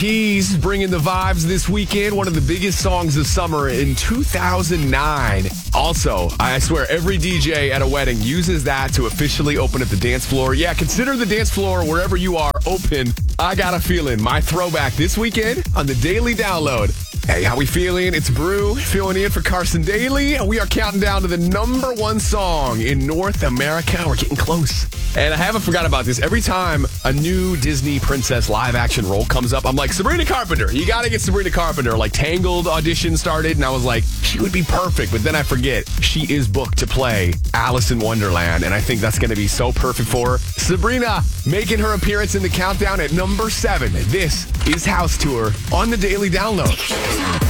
He's bringing the vibes this weekend. One of the biggest songs of summer in 2009. Also, I swear, every DJ at a wedding uses that to officially open up the dance floor. Yeah, consider the dance floor wherever you are open. I got a feeling. My throwback this weekend on the Daily Download. Hey, how we feeling? It's Brew filling in for Carson Daly. We are counting down to the number one song in North America. We're getting close. And I haven't forgot about this. Every time a new Disney princess live action role comes up, I'm like, Sabrina Carpenter. You got to get Sabrina Carpenter. Like, Tangled audition started, and I was like, she would be perfect. But then I forget, she is booked to play Alice in Wonderland, and I think that's going to be so perfect for her. Sabrina making her appearance in the countdown at number 7. This is House Tour on the Daily Download.